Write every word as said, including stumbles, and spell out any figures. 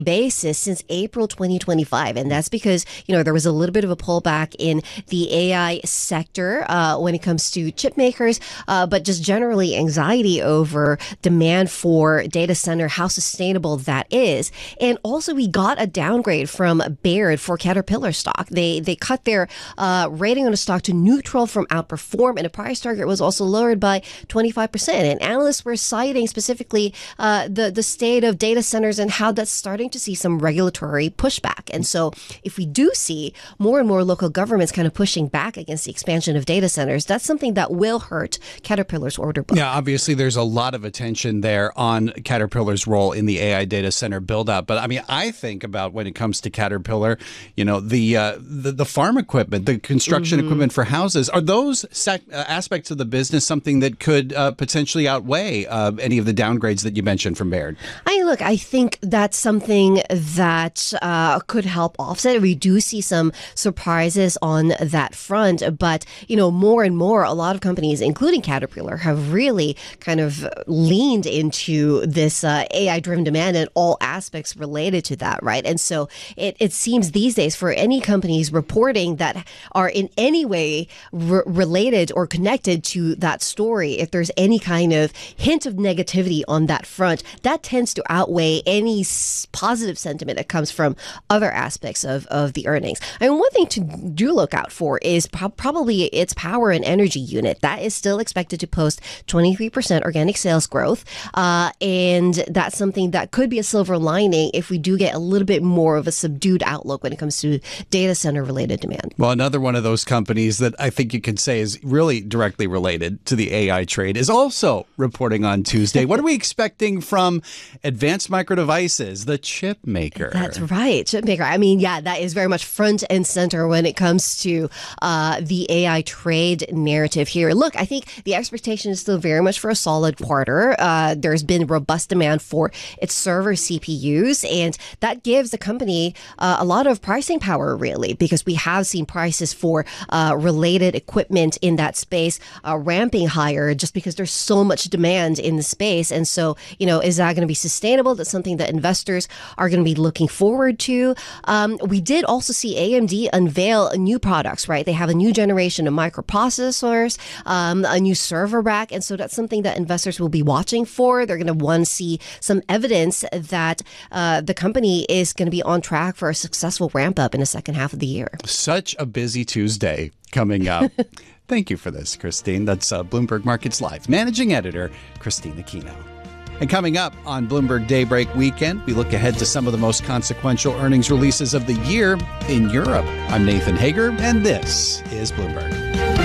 basis since April twenty twenty-five. And that's because, you know, there was a little bit of a pullback in the A I sector uh, when it comes to chip makers, uh, but just generally anxiety over demand for data center, how sustainable that is. And also we got a downgrade from Baird for Caterpillar stock. They they cut their uh, rating on the stock to neutral from outperform, and the price target was also lowered by twenty-five percent. And analysts were citing specifically uh, the, the state of data centers and how that's starting to see some regulatory pushback. And so if we do see more and more local governments kind of pushing back against the expansion of data centers, that's something that will hurt Caterpillar's order book. Yeah, obviously there's a lot of attention there on Caterpillar's role in the A I data center build out. But I mean, I think about when it comes to Caterpillar, you know, the uh, the, the farm equipment, the construction mm-hmm. equipment for houses, are those sec- uh, aspects of the business something that could uh, potentially outweigh uh, any of the downgrades that you mentioned from Baird? I mean, look, I think that's something that uh, could help offset. We do see some surprises on that front, but, you know, more and more, a lot of companies, including Caterpillar, have really kind of leaned into this uh, A I-driven demand and all aspects related to that, right? And so it, it seems these days for any companies reporting that are in any way re- related or connected to that story, if there's any kind of hint of negativity on that front, that tends to outweigh any positive sentiment that comes from other aspects of, of the earnings. I mean, one thing to do look out for is pro- probably its power and energy unit. That is still expected to post twenty-three percent organic sales growth. Uh, and that's something that could be a silver lining if we do get a little bit more of a subdued outlook when it comes to data center related demand. Well, another one of those companies that I think you can say is really directly related to the A I trade is also reporting on Tuesday. What are we expecting from Advanced Micro Devices, the chip maker? That's right, chip maker. I mean, yeah, that is very much front and center when it comes to uh, the A I trade narrative here. Look, I think the expectation is still very much for a solid quarter. Uh, there's been robust demand for its server C P Us, and that gives the company uh, a lot of pricing power, really, because we have seen prices for uh, related equipment in that space uh, ramping higher just because there's so much demand in the space. And so, you know, is that going to be sustainable? That's something that investors are going to be looking forward to. Um, we did also see A M D unveil new products, right? They have a new generation of microprocessors, um, a new server rack. And so that's something that investors will be watching for. They're going to want to see some evidence that uh, the company is going to be on track for a successful ramp up in the second half of the year. Such a busy Tuesday coming up. Thank you for this, Christine. That's uh, Bloomberg Markets Live. Managing Editor, Christine Aquino. And coming up on Bloomberg Daybreak Weekend, we look ahead to some of the most consequential earnings releases of the year in Europe. I'm Nathan Hager, and this is Bloomberg.